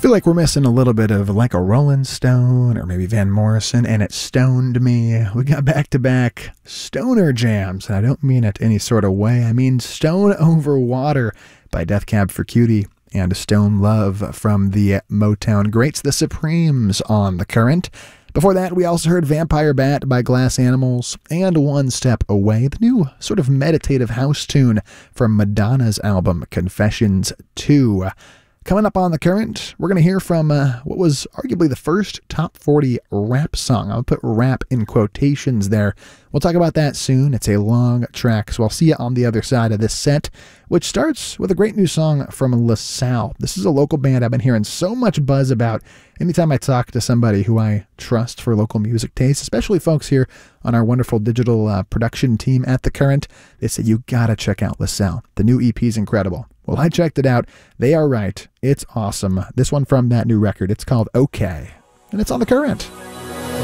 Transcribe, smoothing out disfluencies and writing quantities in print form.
feel like we're missing a little bit of like a Rolling Stone or maybe Van Morrison, and it stoned me. We got back-to-back stoner jams, and I don't mean it any sort of way. I mean Stone Over Water by Death Cab for Cutie and Stone Love from the Motown greats, The Supremes, on The Current. Before that, we also heard Vampire Bat by Glass Animals and One Step Away, the new sort of meditative house tune from Madonna's album Confessions 2. Coming up on The Current, we're going to hear from what was arguably the first top 40 rap song. I'll put rap in quotations there. We'll talk about that soon. It's a long track, so I'll see you on the other side of this set, which starts with a great new song from LaSalle. This is a local band I've been hearing so much buzz about anytime I talk to somebody who I trust for local music taste, especially folks here on our wonderful digital production team at The Current. They say, you gotta check out LaSalle. The new EP is incredible. Well, I checked it out. They are right. It's awesome. This one from that new record, it's called Okay, and it's on The Current.